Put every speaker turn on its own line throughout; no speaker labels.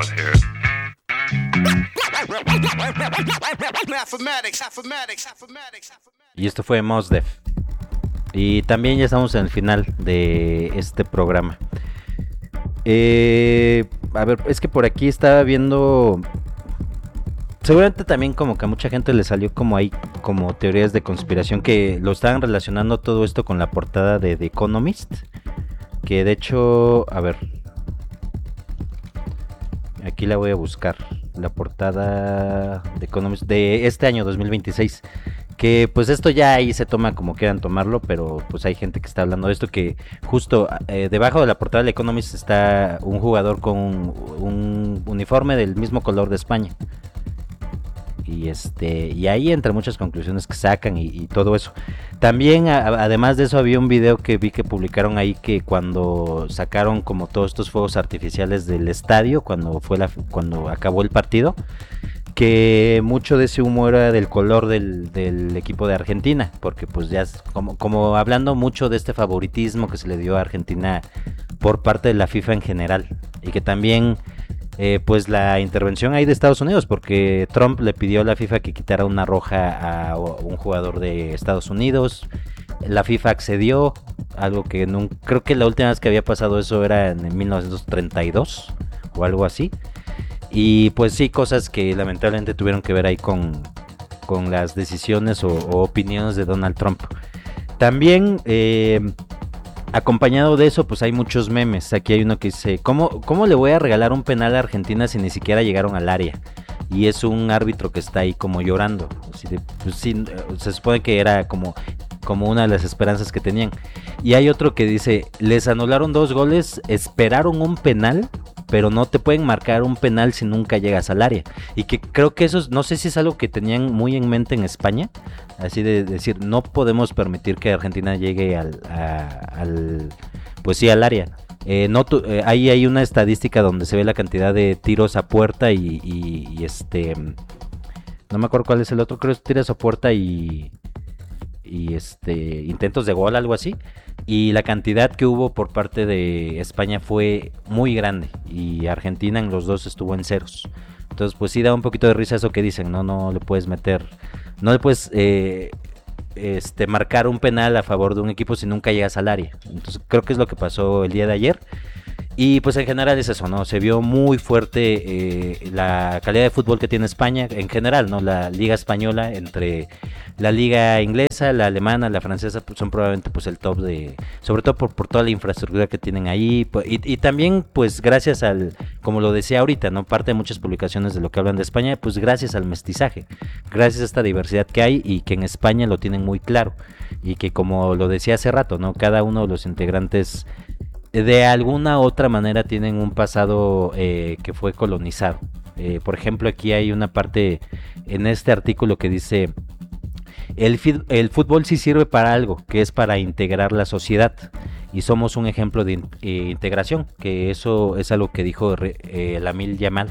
out here.
Y esto fue Mos Def. Y también ya estamos en el final de este programa. A ver, es que por aquí estaba viendo. Seguramente también como que a mucha gente le salió como ahí como teorías de conspiración que lo estaban relacionando todo esto con la portada de The Economist. Que de hecho, a ver, aquí la voy a buscar. La portada de Economist de este año 2026. Que pues esto ya ahí se toma como quieran tomarlo, pero pues hay gente que está hablando de esto, que justo debajo de la portada del Economist está un jugador con un uniforme del mismo color de España. Y ahí entre muchas conclusiones que sacan y todo eso. También además de eso había un video que vi que publicaron ahí, que cuando sacaron como todos estos fuegos artificiales del estadio cuando acabó el partido, que mucho de ese humo era del color del equipo de Argentina, porque pues ya es como hablando mucho de este favoritismo que se le dio a Argentina por parte de la FIFA en general, y que también pues la intervención ahí de Estados Unidos, porque Trump le pidió a la FIFA que quitara una roja a un jugador de Estados Unidos. La FIFA accedió, algo que creo que la última vez que había pasado eso era en 1932 o algo así. Y pues sí, cosas que lamentablemente tuvieron que ver ahí con las decisiones o opiniones de Donald Trump. También acompañado de eso, pues hay muchos memes. Aquí hay uno que dice: ¿Cómo le voy a regalar un penal a Argentina si ni siquiera llegaron al área? Y es un árbitro que está ahí como llorando. Así de, pues sí, se supone que era como una de las esperanzas que tenían. Y hay otro que dice: les anularon 2 goles, esperaron un penal, pero no te pueden marcar un penal si nunca llegas al área. Y que creo que eso, no sé si es algo que tenían muy en mente en España, así de decir, no podemos permitir que Argentina llegue al área. Ahí hay una estadística donde se ve la cantidad de tiros a puerta y no me acuerdo cuál es el otro, creo que es tiros a puerta y intentos de gol, algo así, y la cantidad que hubo por parte de España fue muy grande, y Argentina en los dos estuvo en ceros. Entonces pues sí da un poquito de risa eso que dicen, no le puedes meter, no le puedes marcar un penal a favor de un equipo si nunca llegas al área. Entonces creo que es lo que pasó el día de ayer. Y pues en general es eso, ¿no? Se vio muy fuerte la calidad de fútbol que tiene España en general, ¿no? La liga española, entre la liga inglesa, la alemana, la francesa, pues son probablemente pues el top de, sobre todo por toda la infraestructura que tienen ahí, y también pues gracias al, como lo decía ahorita, ¿no? Parte de muchas publicaciones de lo que hablan de España, pues gracias al mestizaje, gracias a esta diversidad que hay, y que en España lo tienen muy claro, y que como lo decía hace rato, ¿no? Cada uno de los integrantes de alguna otra manera tienen un pasado que fue colonizado. Por ejemplo, aquí hay una parte en este artículo que dice: el fútbol sí sirve para algo, que es para integrar la sociedad, y somos un ejemplo de integración, que eso es algo que dijo Lamine Yamal.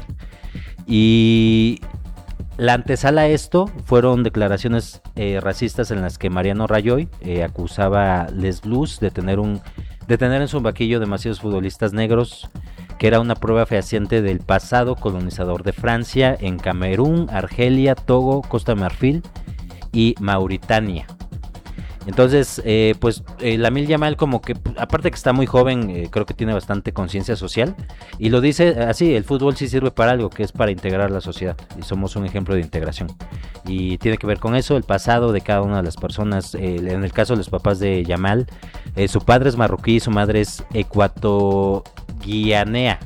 Y la antesala a esto fueron declaraciones racistas en las que Mariano Rajoy acusaba a Les Blues de tener en su banquillo demasiados futbolistas negros, que era una prueba fehaciente del pasado colonizador de Francia en Camerún, Argelia, Togo, Costa de Marfil y Mauritania. Entonces, Lamine Yamal, como que, aparte que está muy joven, creo que tiene bastante conciencia social, y lo dice así: el fútbol sí sirve para algo, que es para integrar la sociedad, y somos un ejemplo de integración. Y tiene que ver con eso, el pasado de cada una de las personas. En el caso de los papás de Yamal, su padre es marroquí, su madre es ecuatoguineana.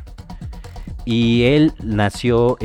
Y él nació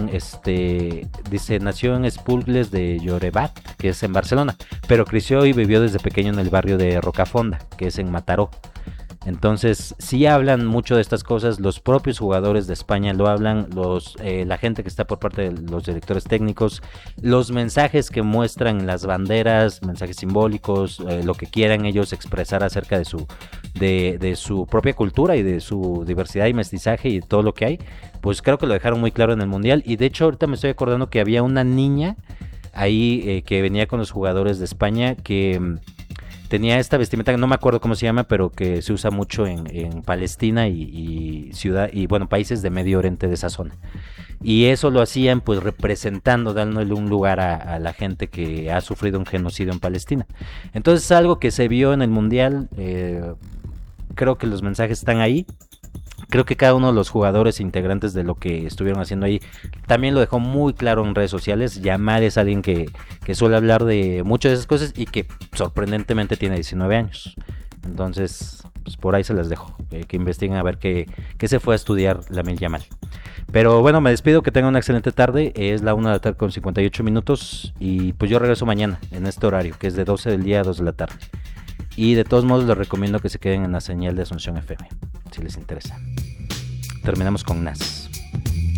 nació en Esplugues de Llobregat, que es en Barcelona, pero creció y vivió desde pequeño en el barrio de Rocafonda, que es en Mataró. Entonces sí hablan mucho de estas cosas, los propios jugadores de España lo hablan, la gente que está por parte de los directores técnicos, los mensajes que muestran en las banderas, mensajes simbólicos, lo que quieran ellos expresar acerca de su propia cultura y de su diversidad y mestizaje y todo lo que hay, pues creo que lo dejaron muy claro en el Mundial. Y de hecho ahorita me estoy acordando que había una niña ahí que venía con los jugadores de España que tenía esta vestimenta, no me acuerdo cómo se llama, pero que se usa mucho en Palestina bueno, países de Medio Oriente de esa zona. Y eso lo hacían pues representando, dándole un lugar a la gente que ha sufrido un genocidio en Palestina. Entonces es algo que se vio en el Mundial, creo que los mensajes están ahí. Creo que cada uno de los jugadores e integrantes de lo que estuvieron haciendo ahí también lo dejó muy claro en redes sociales. Yamal es alguien que suele hablar de muchas de esas cosas y que sorprendentemente tiene 19 años. Entonces, pues por ahí se las dejo, que investiguen a ver qué se fue a estudiar Lamine Yamal. Pero bueno, me despido, que tengan una excelente tarde. Es la 1 de la tarde con 58 minutos y pues yo regreso mañana en este horario, que es de 12 del día a 2 de la tarde. Y de todos modos les recomiendo que se queden en la señal de Asunción FM, si les interesa. Terminamos con Nas.